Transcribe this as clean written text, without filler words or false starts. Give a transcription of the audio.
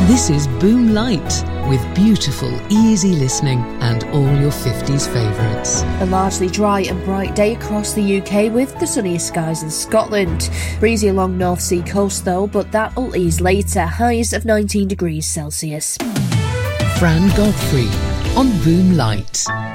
This is Boom Light, with beautiful, easy listening and all your 50s favourites. A largely dry and bright day across the UK with the sunniest skies in Scotland. Breezy along North Sea coast though, but that'll ease later, highs of 19 degrees Celsius. Fran Godfrey on Boom Light.